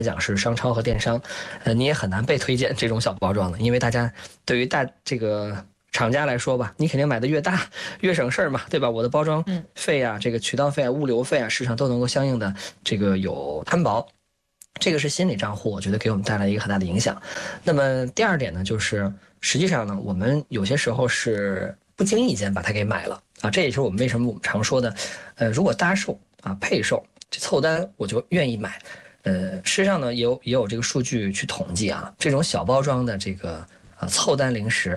讲是商超和电商，你也很难被推荐这种小包装的，因为大家对于这个厂家来说吧，你肯定买的越大越省事儿嘛，对吧？我的包装费啊，这个渠道费啊、物流费啊，市场都能够相应的这个有摊薄。这个是心理账户，我觉得给我们带来一个很大的影响。那么第二点呢，就是实际上呢，我们有些时候是不经意间把它给买了啊，这也是我们为什么我们常说的，如果搭售啊、配售这凑单，我就愿意买。事实上呢，也有这个数据去统计啊，这种小包装的这个凑单零食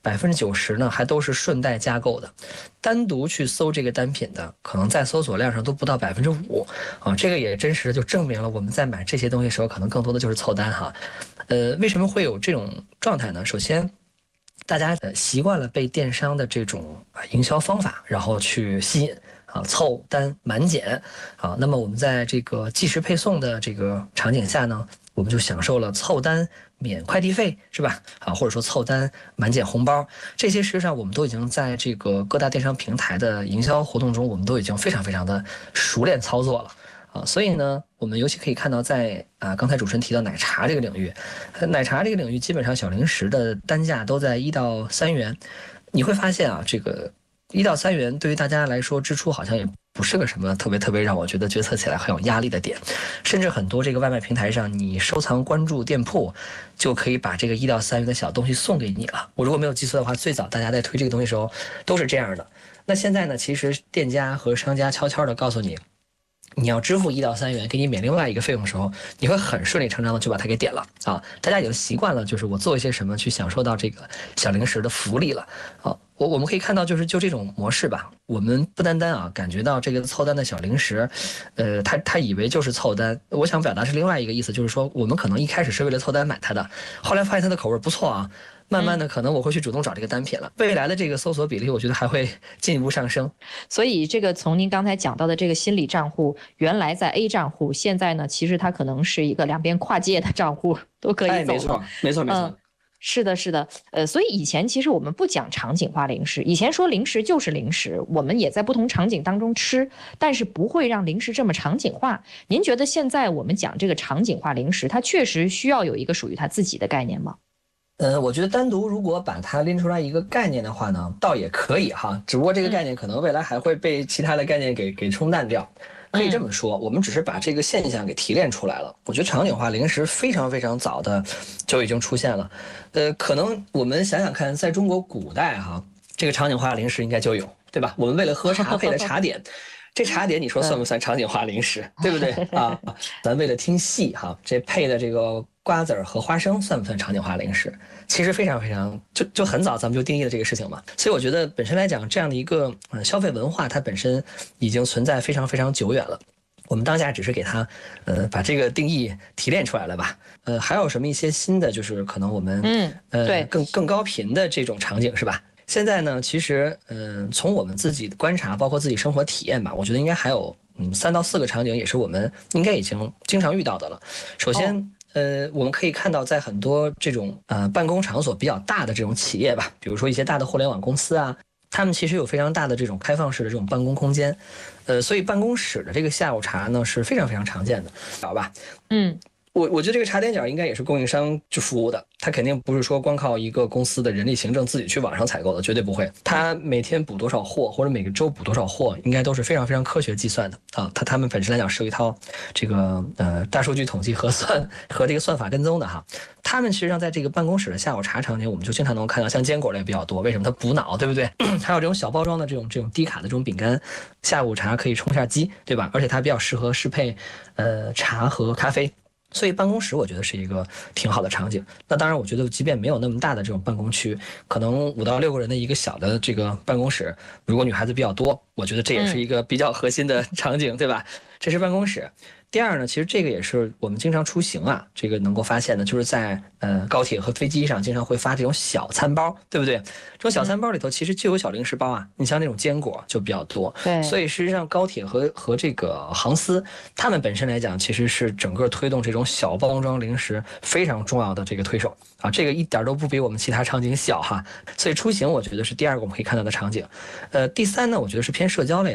，90%呢还都是顺带加购的，单独去搜这个单品的，可能在搜索量上都不到5%啊，这个也真实的就证明了我们在买这些东西的时候，可能更多的就是凑单哈。为什么会有这种状态呢？首先，大家习惯了被电商的这种营销方法，然后去吸引。凑单满减啊，那么我们在这个即时配送的这个场景下呢，我们就享受了凑单免快递费，是吧？啊，或者说凑单满减红包，这些实际上我们都已经在这个各大电商平台的营销活动中，我们都已经非常非常的熟练操作了啊。所以呢，我们尤其可以看到在刚才主持人提到奶茶这个领域，奶茶这个领域基本上小零食的单价都在1到3元，你会发现啊，这个1到3元对于大家来说支出好像也不是个什么特别让我觉得决策起来很有压力的点，甚至很多这个外卖平台上，你收藏关注店铺，就可以把这个1到3元的小东西送给你了。我如果没有记错的话，最早大家在推这个东西的时候都是这样的。那现在呢，其实店家和商家悄悄的告诉你，你要支付1到3元，给你免另外一个费用的时候，你会很顺理成章的就把它给点了啊！大家已经习惯了，就是我做一些什么去享受到这个小零食的福利了啊！我们可以看到，就这种模式吧，我们不单单感觉到这个凑单的小零食，他以为就是凑单。我想表达是另外一个意思，就是说我们可能一开始是为了凑单买它的，后来发现它的口味不错啊。慢慢的，可能我会去主动找这个单品了。未来的这个搜索比例，我觉得还会进一步上升。 所以，这个从您刚才讲到的这个心理账户，原来在 A 账户，现在呢，其实它可能是一个两边跨界的账户，都可以走了。 没错。 是的，所以以前其实我们不讲场景化零食，以前说零食就是零食，我们也在不同场景当中吃，但是不会让零食这么场景化。您觉得现在我们讲这个场景化零食，它确实需要有一个属于它自己的概念吗？ 我觉得单独如果把它拎出来一个概念的话呢，倒也可以哈，只不过这个概念可能未来还会被其他的概念给冲淡掉。可以这么说，我们只是把这个现象给提炼出来了。我觉得场景化零食非常非常早的就已经出现了。可能我们想想看，在中国古代哈，这个场景化零食应该就有，对吧？我们为了喝茶配的茶点。这茶点你说算不算场景化零食，对不对啊？咱为了听戏哈，这配的这个瓜子和花生算不算场景化零食？其实非常非常就很早咱们就定义了这个事情嘛。所以我觉得本身来讲，这样的一个消费文化，它本身已经存在非常非常久远了。我们当下只是给它把这个定义提炼出来了吧。还有什么一些新的，就是可能我们对更高频的这种场景是吧？现在呢，其实从我们自己的观察，包括自己生活体验吧，我觉得应该还有3到4个场景，也是我们应该已经经常遇到的了。首先，我们可以看到，在很多这种办公场所比较大的这种企业吧，比如说一些大的互联网公司啊，他们其实有非常大的这种开放式的这种办公空间，所以办公室的这个下午茶呢是非常非常常见的，知道吧？我觉得这个茶点角应该也是供应商去服务的，他肯定不是说光靠一个公司的人力行政自己去网上采购的，绝对不会。他每天补多少货，或者每个周补多少货，应该都是非常非常科学计算的啊。他们本身来讲是有一套这个大数据统计核算和这个算法跟踪的哈。他们实际上在这个办公室的下午茶场景，我们就经常能够看到像坚果类比较多，为什么？它补脑，对不对？还有这种小包装的这种低卡的这种饼干，下午茶可以充下饥，对吧？而且它比较适合适配茶和咖啡。所以办公室我觉得是一个挺好的场景。那当然我觉得即便没有那么大的这种办公区，可能5到6个人的一个小的这个办公室，如果女孩子比较多，我觉得这也是一个比较核心的场景，对吧？这是办公室。第二呢，其实这个也是我们经常出行啊，这个能够发现的，就是在高铁和飞机上经常会发这种小餐包，对不对？这种小餐包里头其实就有小零食包啊，你像那种坚果就比较多。 对， 所以实际上高铁和这个航司，他们本身来讲，其实是整个推动这种小包装零食非常重要的这个推手啊，这个一点都不比我们其他场景小哈。所以出行我觉得是第2个我们可以看到的场景。第3呢，我觉得是偏社交类的。